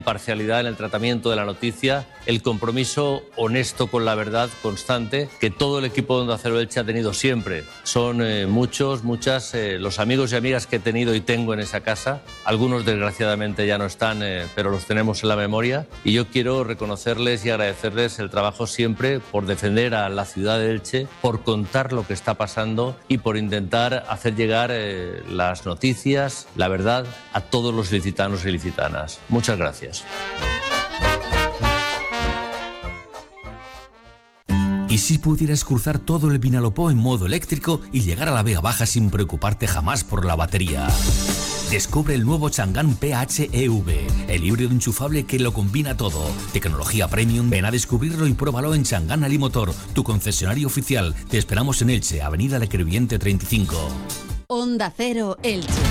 Parcialidad en el tratamiento de la noticia, el compromiso honesto con la verdad constante que todo el equipo de Onda Cero Elche ha tenido siempre. Son muchos, muchas los amigos y amigas que he tenido y tengo en esa casa. Algunos desgraciadamente ya no están, pero los tenemos en la memoria. Y yo quiero reconocerles y agradecerles el trabajo siempre por defender a la ciudad de Elche, por contar lo que está pasando y por intentar hacer llegar las noticias, la verdad, a todos los ilicitanos y ilicitanas. Muchas gracias. ¿Y si pudieras cruzar todo el Vinalopó en modo eléctrico y llegar a la Vega Baja sin preocuparte jamás por la batería? Descubre el nuevo Chang'an PHEV, el híbrido enchufable que lo combina todo. Tecnología premium, ven a descubrirlo y pruébalo en Chang'an Alimotor, tu concesionario oficial. Te esperamos en Elche, Avenida Le Crevillente 35. Onda Cero Elche.